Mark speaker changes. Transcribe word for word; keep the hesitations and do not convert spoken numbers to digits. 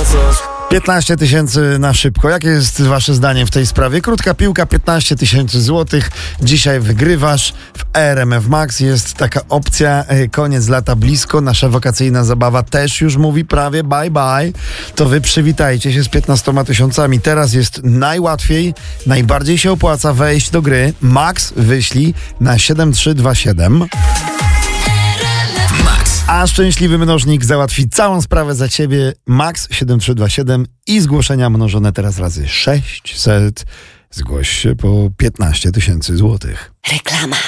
Speaker 1: coś.
Speaker 2: piętnaście tysięcy na szybko. Jakie jest wasze zdanie w tej sprawie? Krótka piłka, piętnaście tysięcy złotych. Dzisiaj wygrywasz. W R M F Max jest taka opcja. Koniec lata blisko. Nasza wakacyjna zabawa też już mówi prawie bye bye. To wy przywitajcie się z piętnastoma tysiącami. Teraz jest najłatwiej, najbardziej się opłaca wejść do gry. Max wyślij na siedem trzy dwa siedem. A szczęśliwy mnożnik załatwi całą sprawę za ciebie. Max siedem trzy dwa siedem i zgłoszenia mnożone teraz razy sześćset. Zgłoś się po piętnaście tysięcy złotych.
Speaker 3: Reklama.